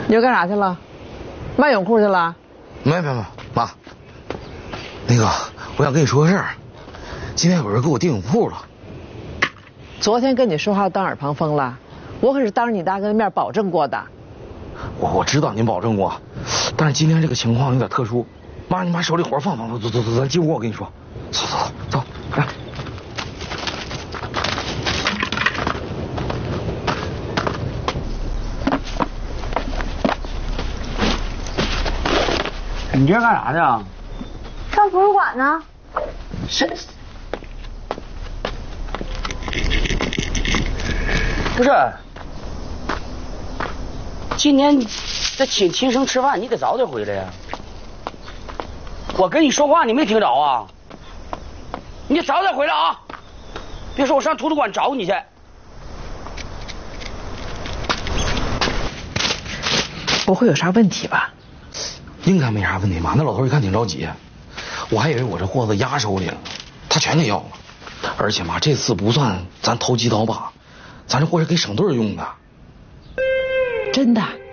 你又干啥去了？卖泳裤去了？ 没，妈，那个我想跟你说个事儿，今天有人给我订泳裤了。 昨天跟你说话当耳旁风了，我可是当着你大哥的面保证过的。 我知道您保证过，但是今天这个情况有点特殊。妈，你把手里活放，走，咱进屋，我跟你说。走，来。 你这干啥去啊？ 上图书馆呢。 不是，今天这请亲生吃饭，你得早点回来呀。我跟你说话，你没听着啊？你早点回来啊！别说我上图书馆找你去。 不会有啥问题吧？ 应该没啥问题吧？那老头一看挺着急，我还以为我这货子压手里了，他全给要了。而且嘛，这次不算咱投机倒把，咱这货是给省队用的。 真的？